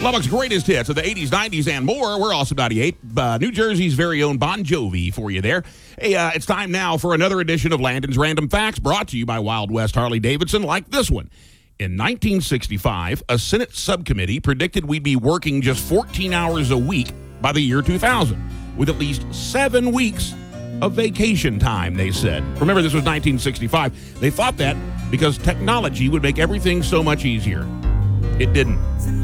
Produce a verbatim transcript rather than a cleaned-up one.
Lubbock's greatest hits of the eighties, nineties, and more. We're also ninety-eight. Uh, New Jersey's very own Bon Jovi for you there. Hey, uh, it's time now for another edition of Landon's Random Facts, brought to you by Wild West Harley-Davidson, like this one. In nineteen sixty-five, a Senate subcommittee predicted we'd be working just fourteen hours a week by the year two thousand, with at least seven weeks of vacation time, they said. Remember, this was nineteen sixty-five. They thought that because technology would make everything so much easier. It didn't.